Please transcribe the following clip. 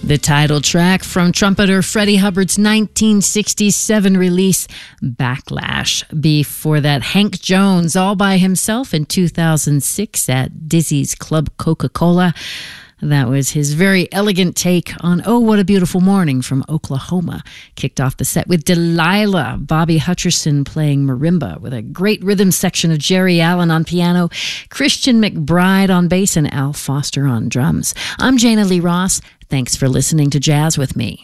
The title track from trumpeter Freddie Hubbard's 1967 release, Backlash. Before that, Hank Jones, all by himself in 2006 at Dizzy's Club Coca-Cola. That was his very elegant take on Oh, What a Beautiful Morning from Oklahoma. Kicked off the set with Delilah, Bobby Hutcherson playing marimba with a great rhythm section of Jerry Allen on piano, Christian McBride on bass, and Al Foster on drums. I'm Jana Lee Ross. Thanks for listening to Jazz with Me.